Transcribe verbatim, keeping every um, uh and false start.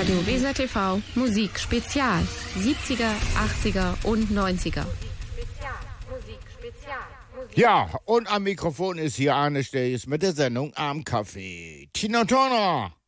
Radio Weser T V Musik Spezial. siebziger, achtziger und neunziger. Ja, und am Mikrofon ist hier Arne Stehs mit der Sendung Am Kaffee. Tina Turner.